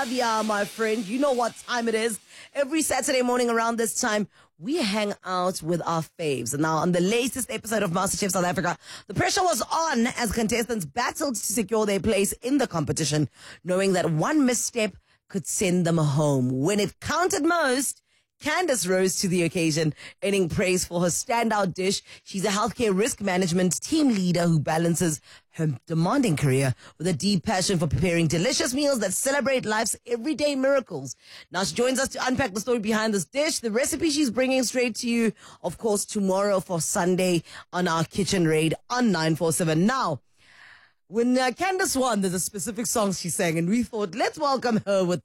Yeah, my friend, you know what time it is. Every Saturday morning around this time, we hang out with our faves. Now, on the latest episode of MasterChef South Africa, the pressure was on as contestants battled to secure their place in the competition, knowing that one misstep could send them home. When it counted most, Candace rose to the occasion, earning praise for her standout dish. She's a healthcare risk management team leader who balances her demanding career with a deep passion for preparing delicious meals that celebrate life's everyday miracles. Now she joins us to unpack the story behind this dish, the recipe she's bringing straight to you, of course, tomorrow for Sunday on our Kitchen Raid on 947. Now, when Candace won, there's a specific song she sang, and we thought, let's welcome her with